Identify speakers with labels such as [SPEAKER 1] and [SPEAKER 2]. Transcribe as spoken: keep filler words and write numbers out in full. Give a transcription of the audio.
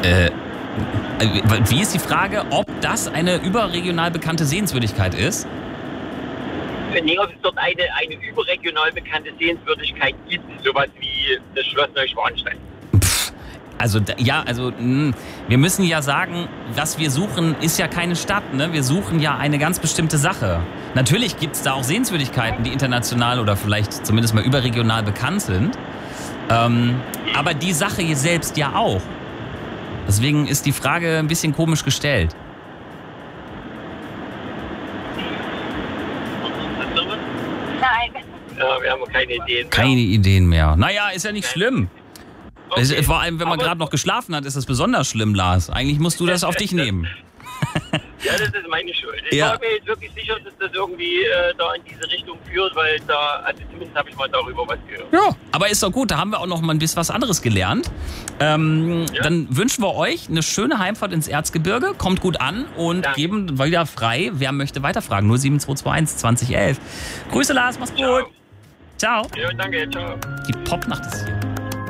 [SPEAKER 1] Äh, wie ist die Frage, ob das eine überregional bekannte Sehenswürdigkeit ist?
[SPEAKER 2] Nee, ob es dort eine, eine überregional bekannte Sehenswürdigkeit gibt, sowas wie das Schloss Neuschwanstein.
[SPEAKER 1] Pff, also ja, also mh, wir müssen ja sagen, was wir suchen, ist ja keine Stadt, ne? Wir suchen ja eine ganz bestimmte Sache. Natürlich gibt es da auch Sehenswürdigkeiten, die international oder vielleicht zumindest mal überregional bekannt sind. Ähm, aber die Sache hier selbst ja auch. Deswegen ist die Frage ein bisschen komisch gestellt.
[SPEAKER 2] Nein. Ja, wir haben keine Ideen mehr.
[SPEAKER 1] Keine Ideen mehr. Naja, ist ja nicht schlimm.
[SPEAKER 2] Okay.
[SPEAKER 1] Es, vor allem, wenn man gerade noch geschlafen hat, ist es besonders schlimm, Lars. Eigentlich musst du das auf dich nehmen.
[SPEAKER 2] Ja, das ist meine Schuld. Ich
[SPEAKER 1] Ja.
[SPEAKER 2] war mir jetzt wirklich sicher, dass das irgendwie äh, da in diese Richtung führt, weil da, also zumindest habe ich mal darüber was gehört.
[SPEAKER 1] Ja, aber ist doch gut. Da haben wir auch noch mal ein bisschen was anderes gelernt. Ähm,
[SPEAKER 2] Ja.
[SPEAKER 1] Dann wünschen wir euch eine schöne Heimfahrt ins Erzgebirge. Kommt gut an und
[SPEAKER 2] Danke.
[SPEAKER 1] geben wieder frei. Wer möchte weiterfragen? null sieben zwei zwei eins zwanzig elf. Grüße, Lars. Mach's
[SPEAKER 2] Ciao.
[SPEAKER 1] gut. Ciao.
[SPEAKER 2] Ja, danke. Ciao.
[SPEAKER 1] Die Popnacht ist hier.